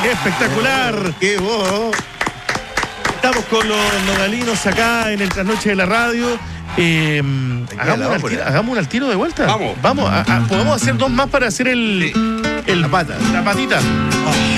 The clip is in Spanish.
Espectacular. ¡Qué voz! Estamos con los nogalinos acá en el Trasnoche de la Radio. Hagamos un al tiro de vuelta. Vamos. ¿Podemos hacer dos más para hacer La pata. la patita?